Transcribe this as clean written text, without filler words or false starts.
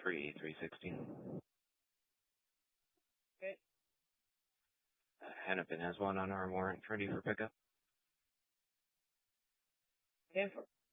316. Okay. Hennepin has one on our warrant ready for pickup. 10-4.